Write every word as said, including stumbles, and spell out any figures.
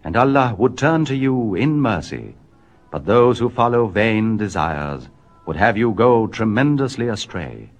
and Allah would turn to you in mercy. But those who follow vain desires would have you go tremendously astray.